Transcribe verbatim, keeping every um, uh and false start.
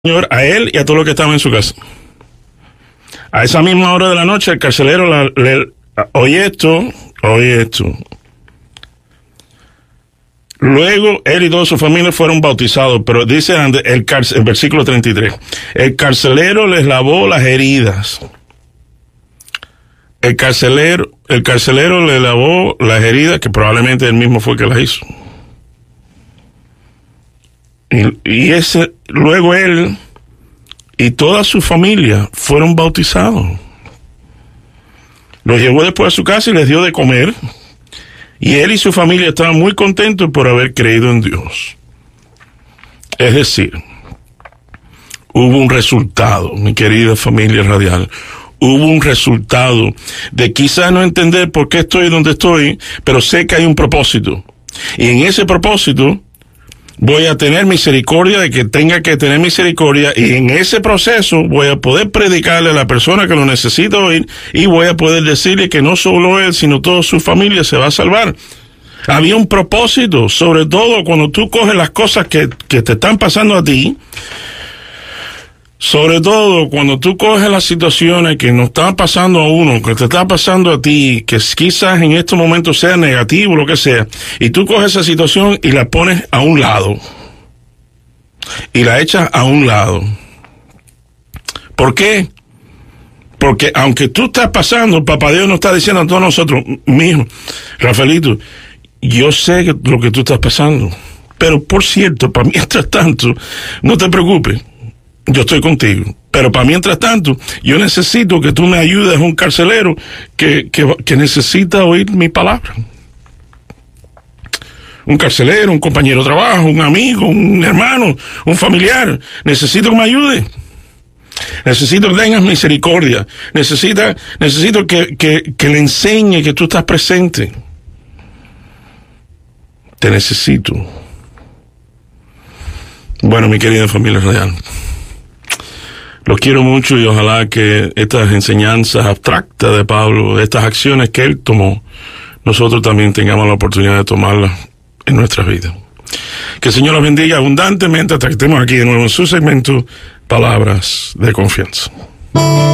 Señor, a él y a todos los que estaban en su casa. A esa misma hora de la noche, el carcelero la, le, oye esto, oye esto. Luego, él y toda su familia fueron bautizados, pero dice el, carcel, el versículo treinta y tres, el carcelero les lavó las heridas. El carcelero, el carcelero le lavó las heridas, que probablemente él mismo fue que las hizo. Y, y ese, luego él y toda su familia fueron bautizados. Los llevó después a su casa y les dio de comer. Y él y su familia estaban muy contentos por haber creído en Dios. Es decir, hubo un resultado, mi querida familia radial. Hubo un resultado de quizás no entender por qué estoy donde estoy, pero sé que hay un propósito. Y en ese propósito voy a tener misericordia de que tenga que tener misericordia, y en ese proceso voy a poder predicarle a la persona que lo necesita oír, y voy a poder decirle que no solo él, sino toda su familia se va a salvar. Había un propósito, sobre todo cuando tú coges las cosas que, que te están pasando a ti, sobre todo cuando tú coges las situaciones que nos están pasando a uno, que te está pasando a ti, que quizás en estos momentos sea negativo, lo que sea, y tú coges esa situación y la pones a un lado, y la echas a un lado. ¿Por qué? Porque aunque tú estás pasando, Papá Dios nos está diciendo a todos nosotros, mijo, Rafaelito, yo sé que lo que tú estás pasando, pero por cierto, para mientras tanto, no te preocupes, yo estoy contigo, pero para mientras tanto, yo necesito que tú me ayudes a un carcelero que, que, que necesita oír mi palabra. Un carcelero, un compañero de trabajo, un amigo, un hermano, un familiar. Necesito que me ayude. Necesito que tengas misericordia. Necesita, necesito que, que, que le enseñe que tú estás presente. Te necesito. Bueno, mi querida familia radial, los quiero mucho y ojalá que estas enseñanzas abstractas de Pablo, estas acciones que él tomó, nosotros también tengamos la oportunidad de tomarlas en nuestras vidas. Que el Señor los bendiga abundantemente hasta que estemos aquí de nuevo en su segmento Palabras de Confianza.